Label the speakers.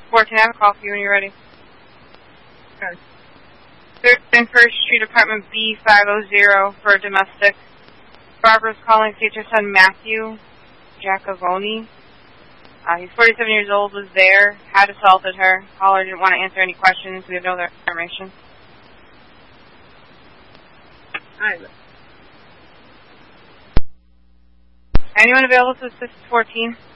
Speaker 1: 14, I have a call for you when you're ready.
Speaker 2: Okay.
Speaker 1: 3rd and 1st Street, apartment B500 for a domestic. Barbara's calling, states her son Matthew Giacavoni. He's 47 years old, was there, had assaulted her. Caller didn't want to answer any questions. We have no other information.
Speaker 2: Hi.
Speaker 1: Anyone available to assist 14?